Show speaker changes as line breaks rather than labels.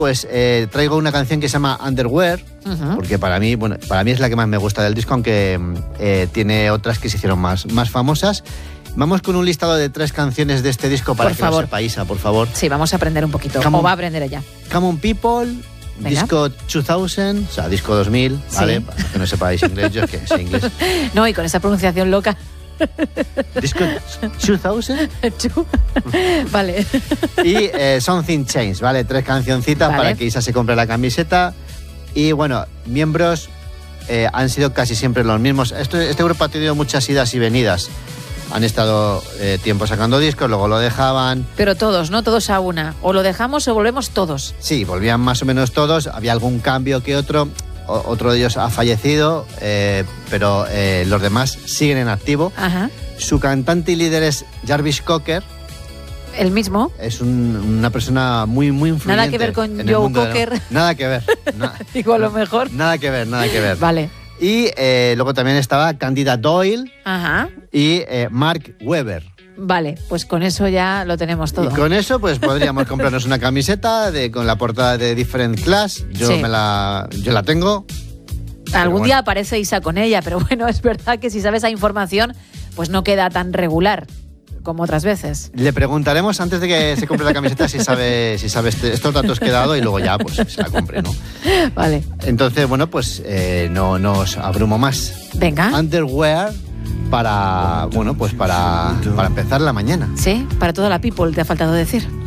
Pues traigo una canción que se llama Underwear, porque para mí es la que más me gusta del disco, aunque tiene otras que se hicieron más famosas. Vamos con un listado de 3 canciones de este disco para que lo sepáis, por favor.
Sí, vamos a aprender un poquito. ¿Cómo va a aprender ella?
Come On People,
Venga.
disco 2000, o sea, disco 2000, ¿vale?
Sí.
Para que no sepáis inglés, yo es que sé inglés.
No, y con esa pronunciación loca.
Disco 2000.
Vale.
Y Something Changed, ¿vale? 3 cancioncitas para que Isa se compre la camiseta. Y bueno, miembros han sido casi siempre los mismos. Este grupo ha tenido muchas idas y venidas. Han estado tiempo sacando discos, luego lo dejaban.
Pero todos, ¿no? Todos a una. O lo dejamos o volvemos todos.
Sí, volvían más o menos todos. Había algún cambio que otro. Otro de ellos ha fallecido, pero los demás siguen en activo.
Ajá.
Su cantante y líder es Jarvis Cocker.
¿El mismo?
Es una persona muy influyente.
Nada que ver con Joe Cocker.
Nada que ver.
Digo, a lo mejor.
Nada que ver.
Vale.
Y luego también estaba Candida Doyle.
Ajá.
Y Mark Webber.
Vale, pues con eso ya lo tenemos todo.
Y con eso pues podríamos comprarnos una camiseta con la portada de Different Class. Yo la tengo.
Algún día aparece Isa con ella, pero bueno, es verdad que si sabes esa información, pues no queda tan regular como otras veces.
Le preguntaremos antes de que se compre la camiseta si sabe estos datos que he dado y luego ya pues se la compre, ¿no?
Vale.
Entonces, bueno, pues no os abrumo más.
Venga.
Underwear para empezar la mañana.
Sí, para toda la people, te ha faltado decir.